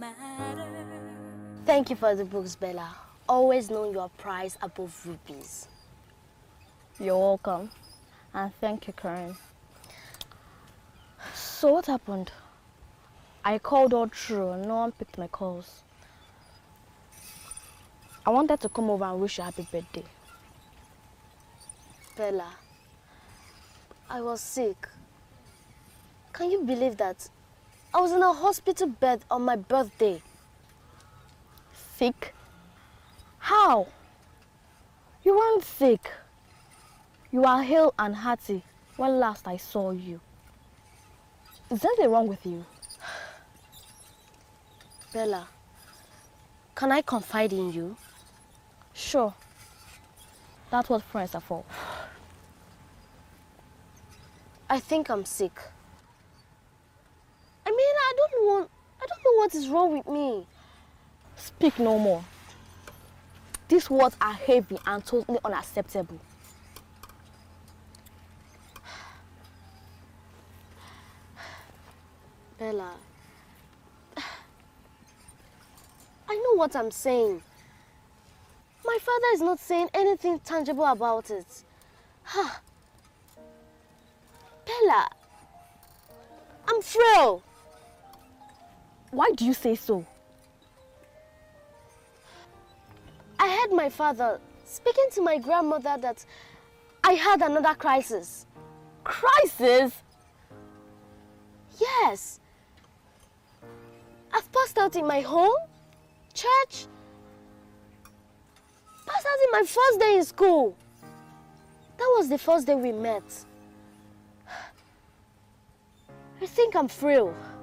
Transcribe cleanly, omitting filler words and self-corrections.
matter. Thank you for the books, Bella. Always know your price above rupees. You're welcome. And thank you, Karen. So what happened? I called all through and no one picked my calls. I wanted to come over and wish you a happy birthday. Bella, I was sick. Can you believe that? I was in a hospital bed on my birthday. Sick? How? You weren't sick. You were hale and hearty when last I saw you. Is there anything wrong with you? Bella, can I confide in you? Sure. That's what friends are for. I think I'm sick. I mean, I don't know what is wrong with me. Speak no more. These words are heavy and totally unacceptable. Bella, I know what I'm saying. My father is not saying anything tangible about it. Bella, I'm frail. Why do you say so? I heard my father speaking to my grandmother that I had another crisis. Crisis? Yes. I've passed out in my home, church, passed out in my first day in school. That was the first day we met. I think I'm frail.